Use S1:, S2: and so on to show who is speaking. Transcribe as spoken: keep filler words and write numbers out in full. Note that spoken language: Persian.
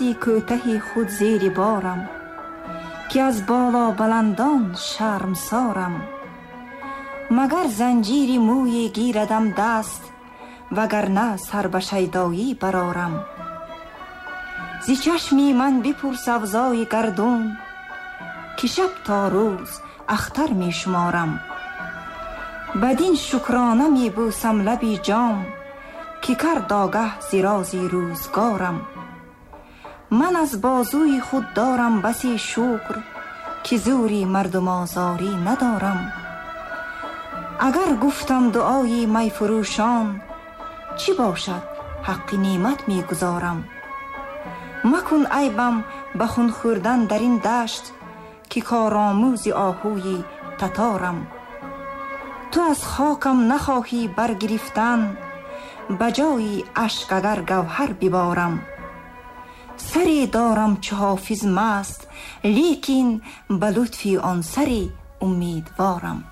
S1: دستی کوتهی خود زیر بارم، که از بالا بلندان شرمسارم. مگر زنجیری موی گیردم دست، وگرنه سر به شیدایی برارم. زی چشمی من بپرس افزای گردون، که شب تا روز اختر می شمارم. بدین شکرانه می بوسم لبی جام، که کرد آگه زیرازی روزگارم. من از بازوی خود دارم بسی شکر، که زوری مردم آزاری ندارم. اگر گفتم دعای می فروشان، چی باشد حق نعمت می گذارم. مکن عیبم به خون خوردن در این دشت، که کارآموز آهوی تتارم. تو از خاکم نخواهی برگرفتن، بجای اشک اگر گوهر ببارم. سری دارم چو حافظ مست، لیکن به لطفی آن سری امیدوارم.